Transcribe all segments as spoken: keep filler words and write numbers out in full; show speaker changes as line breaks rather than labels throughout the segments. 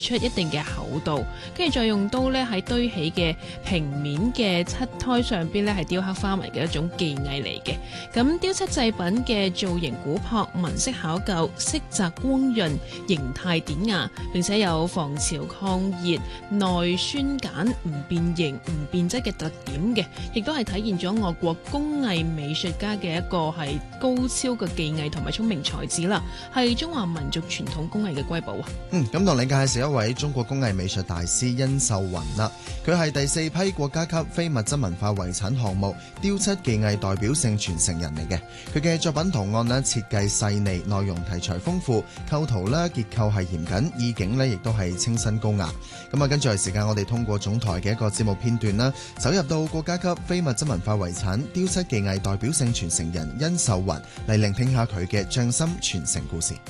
出一定嘅厚度，跟住再用刀咧喺堆起嘅平面嘅漆胎上邊咧係雕刻花紋嘅一種技藝嚟嘅。咁雕漆製品嘅造型古樸、紋飾考究、色澤光潤、形態典雅，並且有防潮抗熱、耐酸鹼、唔變形、唔變質嘅特點嘅，亦都係體現咗我國工藝美術家嘅一個係高超嘅技藝同埋聰明才智啦，係中華民族傳統工藝嘅瑰寶啊！
嗯，咁同你介紹一位中國工藝美術大師殷秀雲啦，佢係第四批國家級非物質文化遺產項目雕漆技藝代表性傳承人嚟嘅。佢嘅作品圖案呢，設計細膩，內容題材豐富，構圖啦結構係嚴謹，意境呢亦都係清新高雅。咁啊，跟住係時間，我哋通過總台嘅一個節目片段啦，走入到國家級非物質文化遺產雕漆技藝代表性傳承人殷秀雲嚟聆聽下佢嘅匠心傳承故事。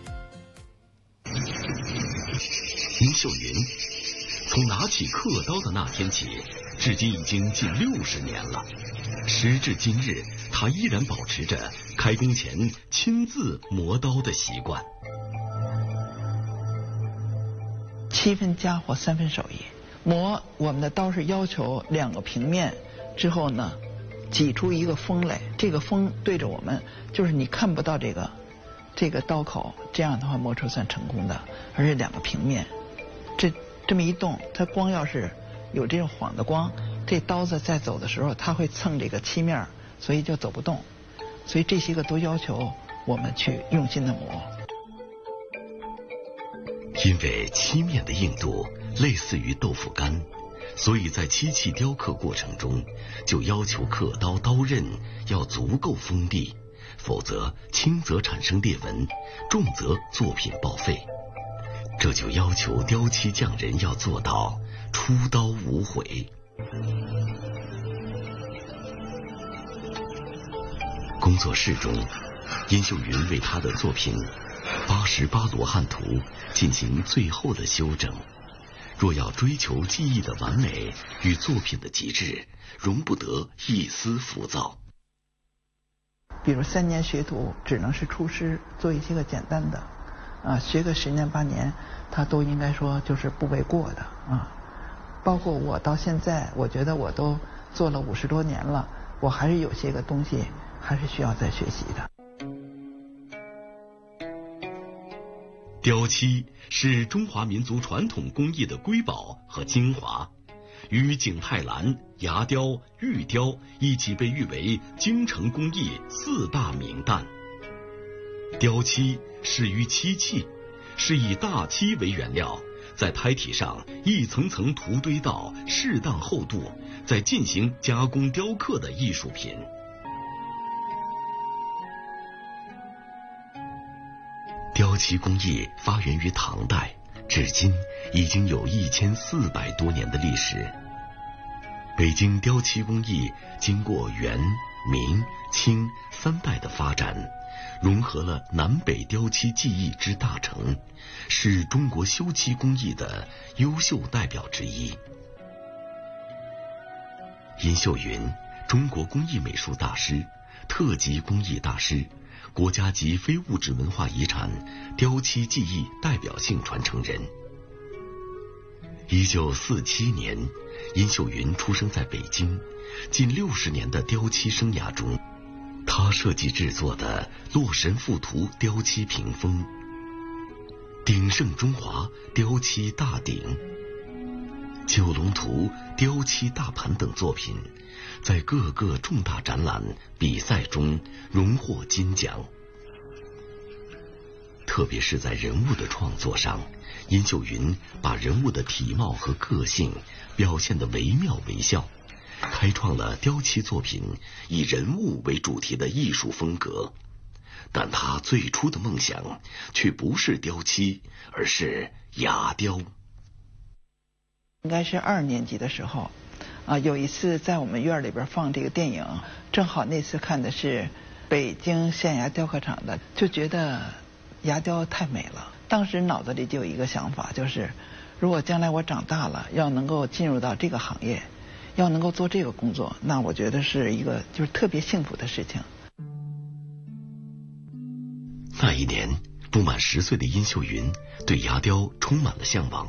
殷秀云從拿起刻刀的那天起，至今已經近六十年了。時至今日，他依然保持着開工前親自磨刀的習慣。
七分家伙，三分手藝。磨我們的刀是要求兩個平面之後呢，擠出一個鋒來。這個鋒對着我們，就是你看不到這個這個刀口，這樣的話磨出算成功的。而且兩個平面，這這麼一動，它光要是有這種晃的光，這刀子在走的時候，它會蹭這個漆面，所以就走不動。所以這些個都要求我們去用心的磨。
因為漆面的硬度類似於豆腐乾，所以在漆器雕刻過程中，就要求刻刀刀刃要足夠鋒利，否則輕則產生裂紋，重則作品報廢。這就要求雕漆匠人要做到出刀無悔。工作室中，殷秀云為他的作品八十八羅漢圖進行最後的修整。若要追求技藝的完美與作品的極致，容不得一絲浮躁。
比如三年學徒只能是出師做一些個簡單的，啊，學個十年八年，他都應該說就是不為過的啊。包括我到現在，我覺得我都做了五十多年了，我還是有些個東西還是需要再學習的。
雕漆是中華民族傳統工藝的瑰寶和精華，與景泰藍、牙雕、玉雕一起被譽為京城工藝四大名旦。雕漆始於漆器，是以大漆為原料，在胎體上一層層塗堆到適當厚度，再進行加工雕刻的藝術品。雕漆工藝發源於唐代，至今已經有一千四百多年的歷史。北京雕漆工藝經過元、明、清三代的發展，融合了南北雕漆技藝之大成，是中國修漆工藝的優秀代表之一。殷秀云，中國工藝美術大師，特級工藝大師，國家級非物質文化遺產雕漆技藝代表性傳承人。一九四七年，殷秀云出生在北京，近六十年的雕漆生涯中，他設計製作的《洛神賦圖》雕漆屏風、鼎盛中華雕漆大鼎、九龍圖雕漆大盤等作品，在各個重大展覽比賽中榮獲金獎。特別是在人物的創作上，殷秀云把人物的體貌和個性表現得惟妙惟肖，開創了雕漆作品以人物為主題的藝術風格。但他最初的夢想卻不是雕漆，而是牙雕。
應該是二年級的時候，啊，有一次在我們院裏邊放這個電影，正好那次看的是北京縣衙雕刻廠的，就覺得牙雕太美了。當時腦子裏就有一個想法，就是如果將來我長大了，要能夠進入到這個行業，要能夠做這個工作，那我覺得是一個就是特別幸福的事情。
那一年， 不满十岁的殷秀云对牙雕充满了向往。